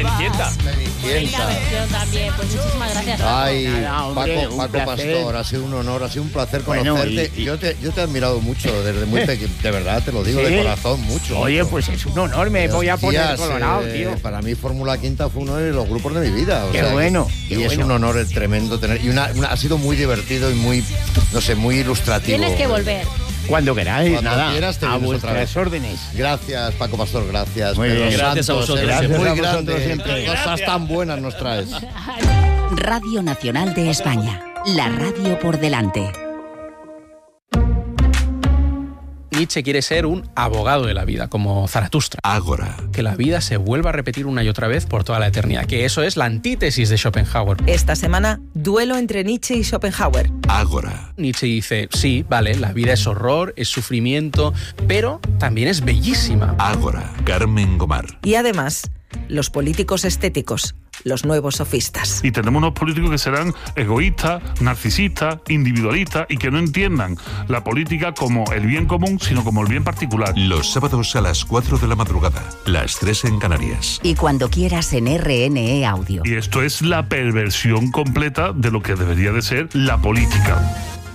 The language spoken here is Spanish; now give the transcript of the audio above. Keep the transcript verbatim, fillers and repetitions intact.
Cenicienta. Cenicienta. La versión también, pues muchísimas gracias. Paco. Ay, Nada, hombre, Paco, un Paco placer. Pastor, ha sido un honor, ha sido un placer Bueno, conocerte. y- y- Yo, te, yo te he admirado mucho desde muy pequeño, de verdad, te lo digo ¿Sí? de corazón, mucho. Oye, mucho. pues es un honor, me voy a poner Hostias, colorado, eh, tío. Para mí Fórmula Quinta fue uno de los grupos de mi vida. o Qué sea, que- bueno, Y qué es bueno. un honor tremendo tener. Y una, una- ha sido muy divertido y muy, no sé, muy ilustrativo. Tienes que volver. Cuando queráis, Cuando nada, quieras te a vienes otra vuestras vez. órdenes. Gracias, Paco Pastor, gracias. Muy Pedro bien. Gracias a Santos, vosotros eres siempre. muy Gracias a grande. vosotros siempre. Cosas tan buenas nos traes. Radio Nacional de España. La radio por delante. Nietzsche quiere ser un abogado de la vida, como Zaratustra. Ágora. Que la vida se vuelva a repetir una y otra vez por toda la eternidad, que eso es la antítesis de Schopenhauer. Esta semana, duelo entre Nietzsche y Schopenhauer. Ágora. Nietzsche dice, sí, vale, la vida es horror, es sufrimiento, pero también es bellísima. Ágora. Carmen Gomar. Y además, los políticos estéticos, los nuevos sofistas. Y tenemos unos políticos que serán egoístas, narcisistas, individualistas y que no entiendan la política como el bien común, sino como el bien particular. Los sábados a las cuatro de la madrugada, las tres en Canarias. Y cuando quieras en R N E Audio. Y esto es la perversión completa de lo que debería de ser la política.